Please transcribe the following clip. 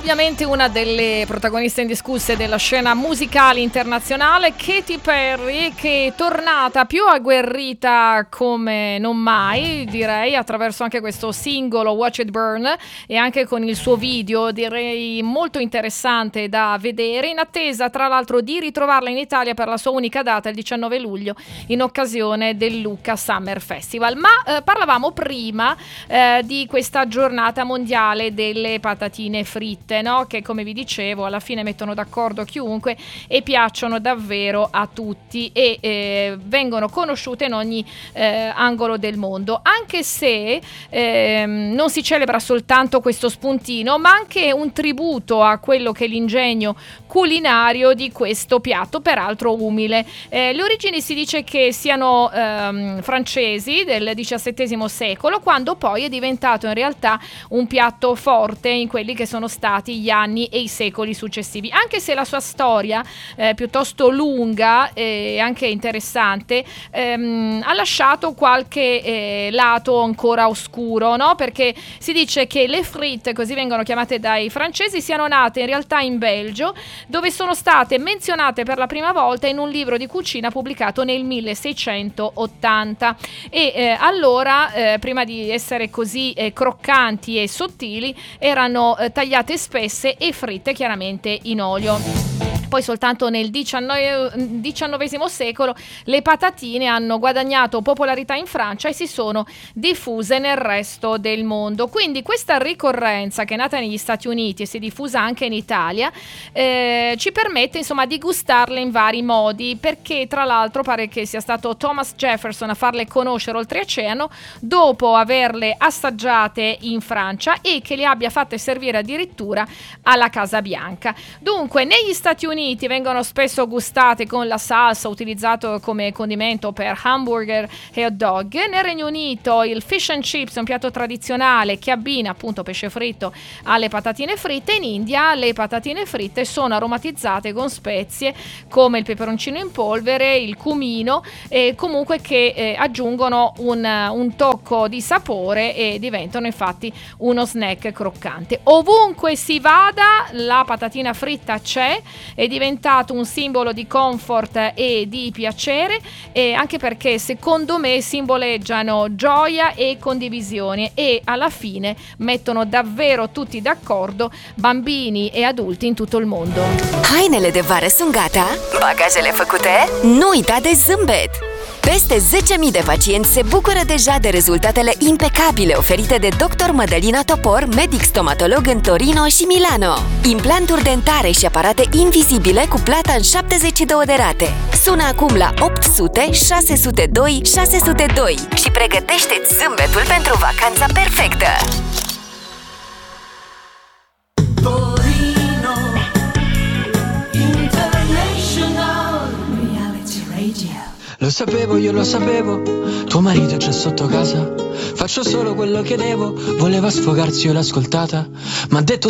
Ovviamente una delle protagoniste indiscusse della scena musicale internazionale, Katy Perry, che è tornata più agguerrita come non mai, direi, attraverso anche questo singolo Watch It Burn e anche con il suo video, direi molto interessante da vedere, in attesa tra l'altro di ritrovarla in Italia per la sua unica data, il 19 luglio, in occasione del Lucca Summer Festival. Ma parlavamo prima di questa giornata mondiale delle patatine fritte, no? Che, come vi dicevo, alla fine mettono d'accordo chiunque e piacciono davvero a tutti e vengono conosciute in ogni angolo del mondo, anche se non si celebra soltanto questo spuntino, ma anche un tributo a quello che è l'ingegno culinario di questo piatto, peraltro umile. Le origini si dice che siano francesi del XVII secolo, quando poi è diventato in realtà un piatto forte in quelli che sono stati gli anni e i secoli successivi, anche se la sua storia piuttosto lunga e anche interessante ha lasciato qualche lato ancora oscuro, no? Perché si dice che le fritte, così vengono chiamate dai francesi, siano nate in realtà in Belgio, dove sono state menzionate per la prima volta in un libro di cucina pubblicato nel 1680 e allora prima di essere così croccanti e sottili erano tagliate spesse e fritte chiaramente in olio. Poi soltanto nel XIX secolo le patatine hanno guadagnato popolarità in Francia e si sono diffuse nel resto del mondo. Quindi questa ricorrenza, che è nata negli Stati Uniti e si è diffusa anche in Italia, ci permette insomma di gustarle in vari modi, perché tra l'altro pare che sia stato Thomas Jefferson a farle conoscere oltreoceano dopo averle assaggiate in Francia e che le abbia fatte servire addirittura alla Casa Bianca. Dunque negli Stati Uniti vengono spesso gustate con la salsa utilizzato come condimento per hamburger e hot dog. Nel Regno Unito il fish and chips è un piatto tradizionale che abbina appunto pesce fritto alle patatine fritte. In India le patatine fritte sono aromatizzate con spezie come il peperoncino in polvere, il cumino, comunque che aggiungono un tocco di sapore e diventano infatti uno snack croccante. Ovunque si vada la patatina fritta c'è, è diventato un simbolo di comfort e di piacere, e anche perché secondo me simboleggiano gioia e condivisione e alla fine mettono davvero tutti d'accordo, bambini e adulti in tutto il mondo. Hainele de vară sunt gata? Bagajele făcute? Nu uita de zâmbet! Peste 10.000 de pacienți se bucură deja de rezultatele impecabile oferite de Dr. Mădălina Topor, medic stomatolog în Torino și Milano. Implanturi dentare și aparate invizibile cu plata în 72 de rate. Sună acum la 800 602 602 și pregătește-ți zâmbetul pentru vacanța perfectă. Lo sapevo, io lo sapevo, tuo marito c'è sotto casa. Faccio solo quello che devo, voleva sfogarsi, io l'ho ascoltata, m'ha detto